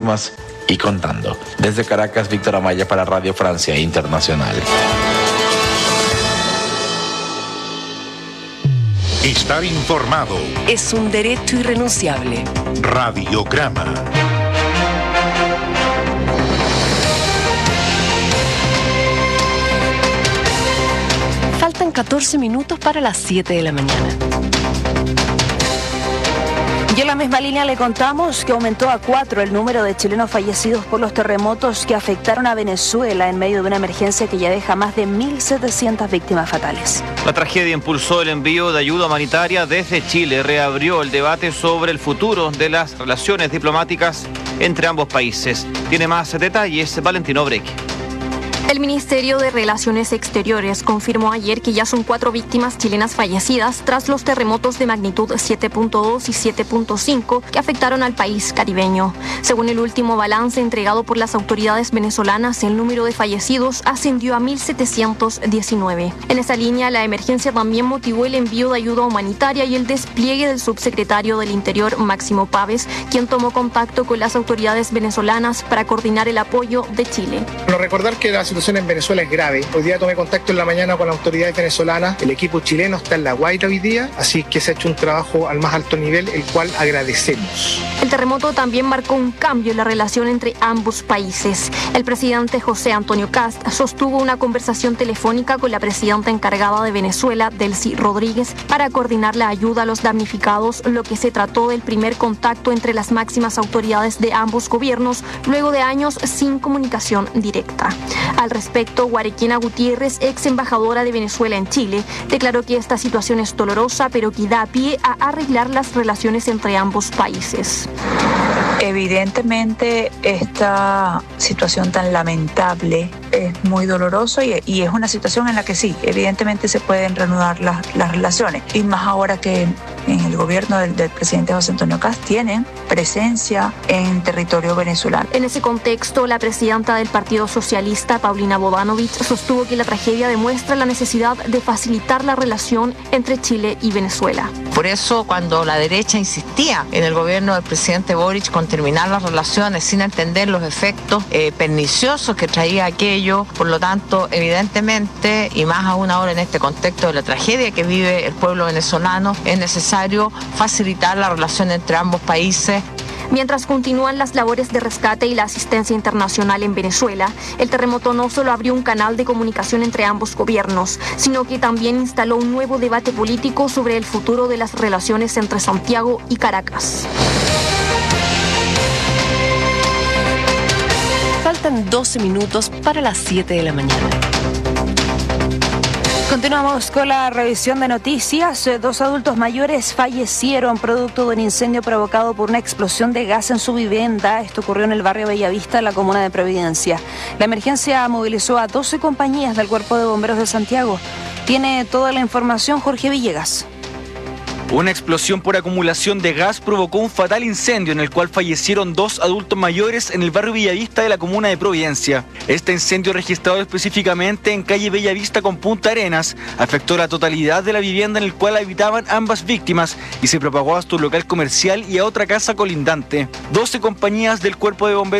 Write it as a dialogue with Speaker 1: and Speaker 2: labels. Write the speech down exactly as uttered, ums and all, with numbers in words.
Speaker 1: víctimas y contando. Desde Caracas, Víctor Amaya para Radio Francia Internacional.
Speaker 2: Estar informado
Speaker 3: es un derecho irrenunciable.
Speaker 2: Radiograma.
Speaker 3: Faltan catorce minutos para las siete de la mañana.
Speaker 4: Y en la misma línea le contamos que aumentó a cuatro el número de chilenos fallecidos por los terremotos que afectaron a Venezuela en medio de una emergencia que ya deja más de mil setecientas víctimas fatales.
Speaker 5: La tragedia impulsó el envío de ayuda humanitaria desde Chile, reabrió el debate sobre el futuro de las relaciones diplomáticas entre ambos países. Tiene más detalles Valentino Breque.
Speaker 6: El Ministerio de Relaciones Exteriores confirmó ayer que ya son cuatro víctimas chilenas fallecidas tras los terremotos de magnitud siete punto dos y siete punto cinco que afectaron al país caribeño. Según el último balance entregado por las autoridades venezolanas, el número de fallecidos ascendió a mil setecientos diecinueve. En esa línea, la emergencia también motivó el envío de ayuda humanitaria y el despliegue del subsecretario del Interior, Máximo Pávez, quien tomó contacto con las autoridades venezolanas para coordinar el apoyo de Chile.
Speaker 7: Bueno, recordar que la situación en Venezuela es grave. Hoy día tomé contacto en la mañana con las autoridades venezolanas. El equipo chileno está en La Guaira hoy día, así que se ha hecho un trabajo al más alto nivel, el cual agradecemos.
Speaker 6: El terremoto también marcó un cambio en la relación entre ambos países. El presidente José Antonio Kast sostuvo una conversación telefónica con la presidenta encargada de Venezuela, Delcy Rodríguez, para coordinar la ayuda a los damnificados, lo que se trató del primer contacto entre las máximas autoridades de ambos gobiernos, luego de años sin comunicación directa. Al respecto, Guarequina Gutiérrez, ex embajadora de Venezuela en Chile, declaró que esta situación es dolorosa, pero que da pie a arreglar las relaciones entre ambos países.
Speaker 8: Evidentemente, esta situación tan lamentable es muy doloroso y, y es una situación en la que sí, evidentemente se pueden reanudar las, las relaciones. Y más ahora que en el gobierno del, del presidente José Antonio Kast tienen presencia en territorio venezolano.
Speaker 6: En ese contexto, la presidenta del Partido Socialista, Paulina Bodanovich, sostuvo que la tragedia demuestra la necesidad de facilitar la relación entre Chile y Venezuela.
Speaker 9: Por eso, cuando la derecha insistía en el gobierno del presidente Boric con terminar las relaciones sin entender los efectos eh, perniciosos que traía aquello, por lo tanto, evidentemente, y más aún ahora en este contexto de la tragedia que vive el pueblo venezolano, es necesario facilitar la relación entre ambos países.
Speaker 6: Mientras continúan las labores de rescate y la asistencia internacional en Venezuela, el terremoto no solo abrió un canal de comunicación entre ambos gobiernos, sino que también instaló un nuevo debate político sobre el futuro de las relaciones entre Santiago y Caracas.
Speaker 3: Faltan doce minutos para las siete de la mañana.
Speaker 4: Continuamos con la revisión de noticias. Dos adultos mayores fallecieron producto de un incendio provocado por una explosión de gas en su vivienda. Esto ocurrió en el barrio Bellavista, en la comuna de Providencia. La emergencia movilizó a doce compañías del Cuerpo de Bomberos de Santiago. Tiene toda la información Jorge Villegas.
Speaker 10: Una explosión por acumulación de gas provocó un fatal incendio en el cual fallecieron dos adultos mayores en el barrio Bellavista de la comuna de Providencia. Este incendio, registrado específicamente en calle Bellavista con Punta Arenas, afectó la totalidad de la vivienda en el cual habitaban ambas víctimas y se propagó hasta un local comercial y a otra casa colindante. doce compañías del Cuerpo de Bomberos